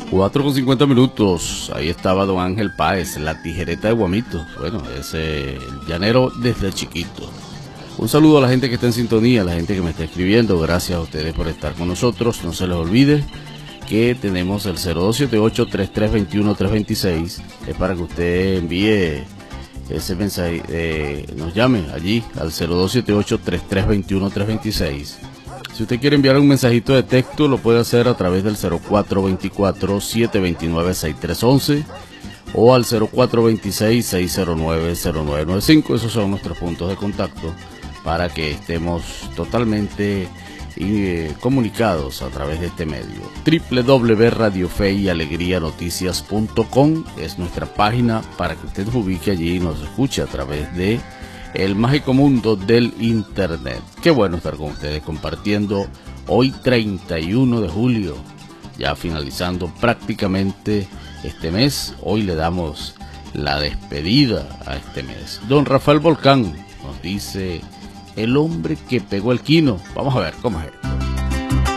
4:50. Ahí estaba don Ángel Páez, la tijereta de Guamito. Bueno, ese llanero desde chiquito. Un saludo a la gente que está en sintonía, a la gente que me está escribiendo. Gracias a ustedes por estar con nosotros. No se les olvide que tenemos el 0278-3321-326. Es para que usted envíe ese mensaje, nos llame allí al 0278-3321-326. Si usted quiere enviar un mensajito de texto, lo puede hacer a través del 0424-729-6311 o al 0426-609-0995. Esos son nuestros puntos de contacto para que estemos totalmente comunicados a través de este medio. www.radiofeyalegrianoticias.com es nuestra página para que usted nos ubique allí y nos escuche a través de el mágico mundo del internet. Qué bueno estar con ustedes compartiendo hoy 31 de julio, ya finalizando prácticamente este mes. Hoy le damos la despedida a este mes. Don Rafael Volcán nos dice: el hombre que pegó el quino. Vamos a ver cómo es.